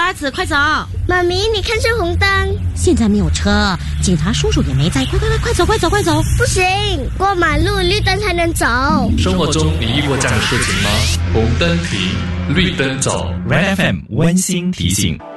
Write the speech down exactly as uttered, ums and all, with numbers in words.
儿子，快走！ 妈咪，你看是红灯。 现在没有车，警察叔叔也没在，快快快，快走，快走，快走！ 不行，过马路绿灯才能走。 生活中你遇过这样的事情吗？红灯停，绿灯走。 Red F M 温馨提醒。